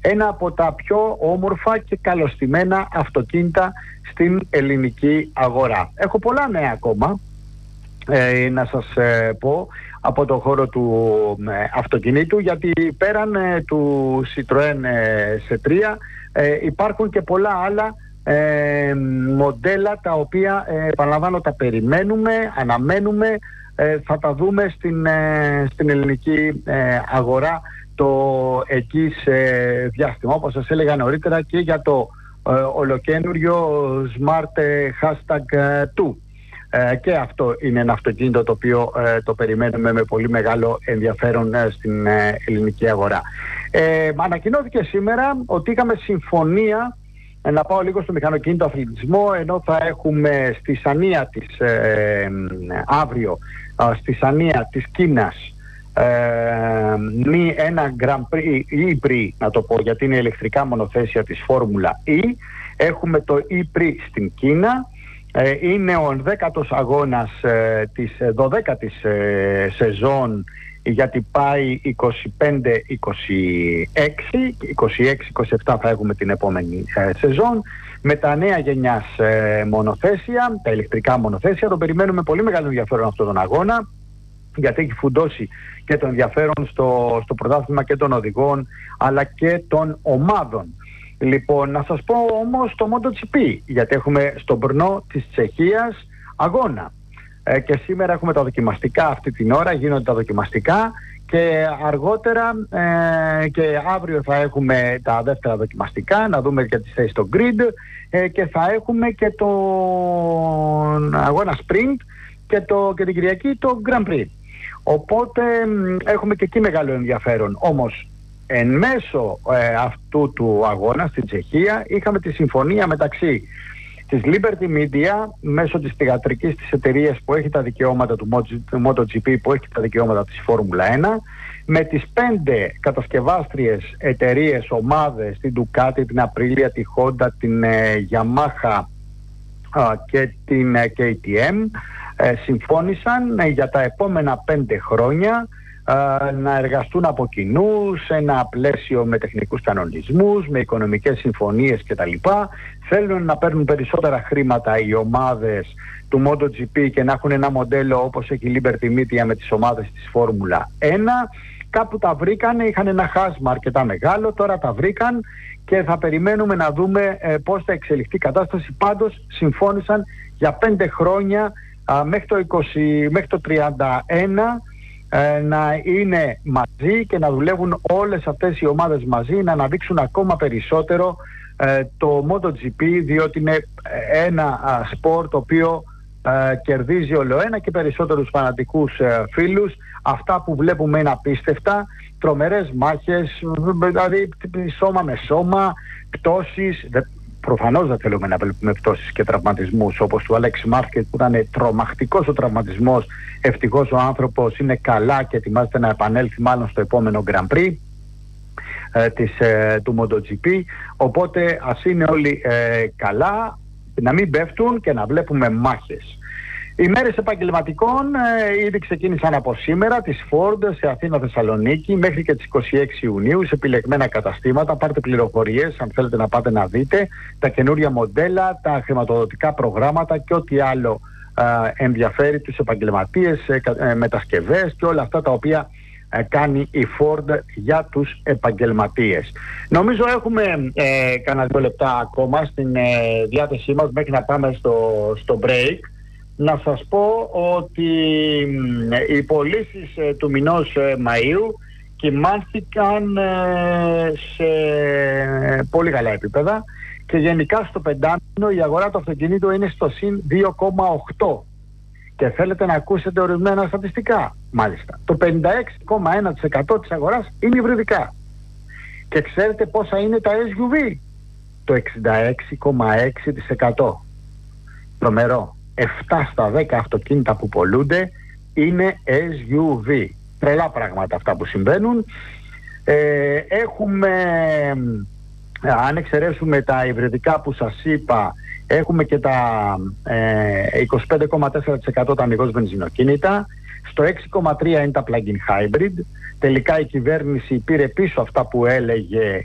ένα από τα πιο όμορφα και καλωστημένα αυτοκίνητα στην ελληνική αγορά. Έχω πολλά νέα ακόμα να σας πω από το χώρο του αυτοκινήτου, γιατί πέραν του Citroën C3 υπάρχουν και πολλά άλλα μοντέλα τα οποία επαναλαμβάνω τα περιμένουμε, αναμένουμε, θα τα δούμε στην ελληνική αγορά το εκείς διάστημα, όπως σας έλεγα νωρίτερα, και για το ολοκένουργιο Smart Hashtag 2. Και αυτό είναι ένα αυτοκίνητο το οποίο το περιμένουμε με πολύ μεγάλο ενδιαφέρον στην ελληνική αγορά. Ανακοινώθηκε σήμερα ότι είχαμε συμφωνία, να πάω λίγο στο μηχανοκίνητο αθλητισμό, ενώ θα έχουμε στη Σανία της αύριο, στη Σανία της Κίνας, ένα Grand Prix E-Prix, να το πω, γιατί είναι ηλεκτρικά μονοθέσια της Φόρμουλα E. Έχουμε το E-Prix στην Κίνα. Είναι ο 11ος αγώνας της 12ης σεζόν, γιατί πάει 25-26, 26-27 θα έχουμε την επόμενη σεζόν, με τα νέα γενιάς μονοθέσια, τα ηλεκτρικά μονοθέσια. Το περιμένουμε πολύ μεγάλο ενδιαφέρον αυτόν τον αγώνα, γιατί έχει φουντώσει και το ενδιαφέρον στο πρωτάθλημα και των οδηγών αλλά και των ομάδων. Λοιπόν, να σας πω όμως το MotoGP, γιατί έχουμε στον Brno της Τσεχίας αγώνα. Και σήμερα έχουμε τα δοκιμαστικά, αυτή την ώρα γίνονται τα δοκιμαστικά, και αργότερα και αύριο θα έχουμε τα δεύτερα δοκιμαστικά, να δούμε και τις θέσεις στο grid, και θα έχουμε και τον αγώνα sprint και την Κυριακή το Grand Prix. Οπότε έχουμε και εκεί μεγάλο ενδιαφέρον. Όμως εν μέσω αυτού του αγώνα στην Τσεχία είχαμε τη συμφωνία μεταξύ της Liberty Media, μέσω της θυγατρικής της εταιρείας που έχει τα δικαιώματα του MotoGP, που έχει τα δικαιώματα της Φόρμουλα 1, με τις 5 κατασκευάστριες εταιρείες, ομάδες, την Ducati, την Aprilia, τη Honda, την Yamaha και την KTM, συμφώνησαν για τα επόμενα 5 χρόνια να εργαστούν από κοινού σε ένα πλαίσιο με τεχνικούς κανονισμούς, με οικονομικές συμφωνίες κτλ. Θέλουν να παίρνουν περισσότερα χρήματα οι ομάδες του MotoGP και να έχουν ένα μοντέλο όπως έχει η Liberty Media με τις ομάδες της Φόρμουλα 1. Κάπου τα βρήκαν, είχαν ένα χάσμα αρκετά μεγάλο, τώρα τα βρήκαν και θα περιμένουμε να δούμε πώς θα εξελιχθεί η κατάσταση. Πάντως συμφώνησαν για 5 χρόνια μέχρι το 31 να είναι μαζί και να δουλεύουν όλες αυτές οι ομάδες μαζί, να αναδείξουν ακόμα περισσότερο το MotoGP, διότι είναι ένα σπορ το οποίο κερδίζει ολοένα και περισσότερους φανατικούς φίλους. Αυτά που βλέπουμε είναι απίστευτα, τρομερές μάχες, δηλαδή σώμα με σώμα, πτώσεις. Προφανώς δεν θέλουμε να βλέπουμε πτώσεις και τραυματισμούς όπως του Αλέξη Μάρκετ, που ήταν τρομακτικός ο τραυματισμός. Ευτυχώς ο άνθρωπος είναι καλά και ετοιμάζεται να επανέλθει μάλλον στο επόμενο Grand Prix του MotoGP. Οπότε ας είναι όλοι καλά, να μην πέφτουν και να βλέπουμε μάχες. Οι μέρες επαγγελματικών ήδη ξεκίνησαν από σήμερα, της Ford σε Αθήνα, Θεσσαλονίκη, μέχρι και τις 26 Ιουνίου σε επιλεγμένα καταστήματα. Πάρτε πληροφορίες αν θέλετε να πάτε να δείτε τα καινούρια μοντέλα, τα χρηματοδοτικά προγράμματα και ό,τι άλλο ενδιαφέρει τους επαγγελματίες, μετασκευές και όλα αυτά τα οποία κάνει η Ford για τους επαγγελματίες. Νομίζω έχουμε κανένα 2 λεπτά ακόμα στην διάθεσή μας μέχρι να πάμε στο break. Να σας πω ότι οι πωλήσεις του μηνός Μαΐου κοιμάνθηκαν σε πολύ καλά επίπεδα και γενικά στο πεντάμινο η αγορά του αυτοκινήτου είναι στο συν 2,8 και θέλετε να ακούσετε ορισμένα στατιστικά. Μάλιστα, το 56,1% της αγοράς είναι υβριδικά. Και ξέρετε πόσα είναι τα SUV? Το 66,6%. Τρομερό. 7 στα 10 αυτοκίνητα που πωλούνται είναι SUV. Τρελά πράγματα αυτά που συμβαίνουν. Έχουμε, αν εξαιρέσουμε τα υβριδικά που σας είπα, έχουμε και τα 25,4% τα αμυγός βενζινοκίνητα. Στο 6,3% είναι τα plug-in hybrid. Τελικά η κυβέρνηση πήρε πίσω αυτά που έλεγε